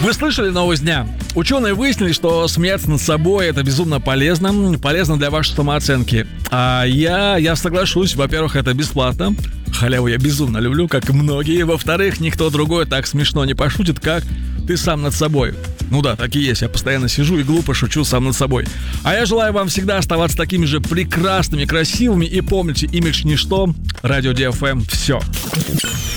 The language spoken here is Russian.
Вы слышали новость дня? Ученые выяснили, что смеяться над собой — это безумно полезно. Полезно для вашей самооценки. А я соглашусь. Во-первых, это бесплатно. Халяву я безумно люблю, как и многие. Во-вторых, никто другой так смешно не пошутит, как ты сам над собой. Ну да, так и есть. Я постоянно сижу и глупо шучу сам над собой. А я желаю вам всегда оставаться такими же прекрасными, красивыми. И помните, имидж ничто. Радио DFM — все.